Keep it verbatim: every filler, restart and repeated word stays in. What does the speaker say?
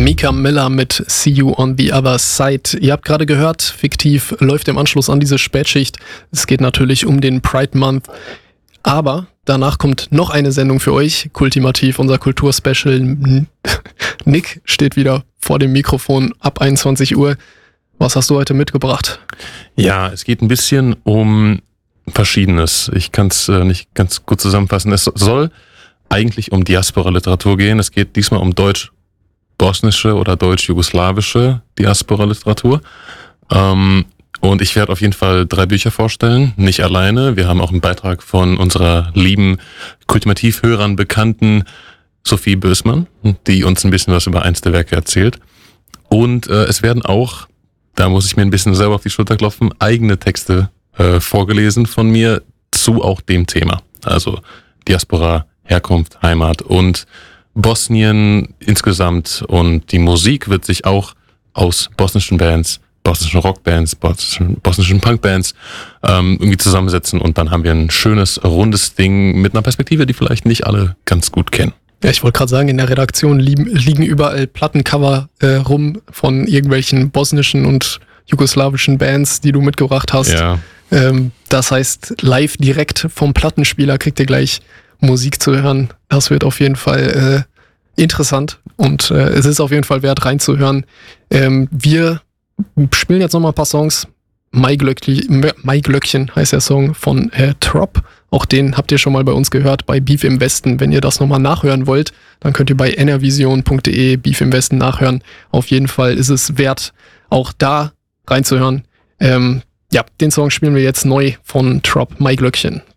Mika Miller mit See You on the Other Side. Ihr habt gerade gehört, Fiktiv läuft im Anschluss an diese Spätschicht. Es geht natürlich um den Pride Month. Aber danach kommt noch eine Sendung für euch, Kultimativ, unser Kulturspecial. Nick steht wieder vor dem Mikrofon ab einundzwanzig Uhr. Was hast du heute mitgebracht? Ja, es geht ein bisschen um Verschiedenes. Ich kann es äh, nicht ganz gut zusammenfassen. Es soll eigentlich um Diaspora-Literatur gehen. Es geht diesmal um deutsch-bosnische oder deutsch-jugoslawische Diaspora-Literatur. Ähm, und ich werde auf jeden Fall drei Bücher vorstellen, nicht alleine. Wir haben auch einen Beitrag von unserer lieben, Kultimativ-Hörern bekannten Sophie Bösmann, die uns ein bisschen was über eins der Werke erzählt. Und äh, es werden auch, da muss ich mir ein bisschen selber auf die Schulter klopfen, eigene Texte äh, vorgelesen von mir zu auch dem Thema. Also Diaspora, Herkunft, Heimat und Bosnien insgesamt. Und die Musik wird sich auch aus bosnischen Bands, bosnischen Rockbands, bosnischen, bosnischen Punkbands ähm, irgendwie zusammensetzen. Und dann haben wir ein schönes, rundes Ding mit einer Perspektive, die vielleicht nicht alle ganz gut kennen. Ja, ich wollte gerade sagen, in der Redaktion liegen, liegen überall Plattencover äh, rum von irgendwelchen bosnischen und jugoslawischen Bands, die du mitgebracht hast. Ja. Ähm, das heißt, live direkt vom Plattenspieler kriegt ihr gleich Musik zu hören. Das wird auf jeden Fall äh, interessant und äh, es ist auf jeden Fall wert reinzuhören. Ähm, wir spielen jetzt nochmal ein paar Songs. Mai Glöckchen, Mai Glöckchen heißt der Song von äh, Trop. Auch den habt ihr schon mal bei uns gehört, bei Beef im Westen. Wenn ihr das nochmal nachhören wollt, dann könnt ihr bei n r vision punkt d e Beef im Westen nachhören. Auf jeden Fall ist es wert, auch da reinzuhören. Ähm, ja, den Song spielen wir jetzt neu von Trop, Mai Glöckchen.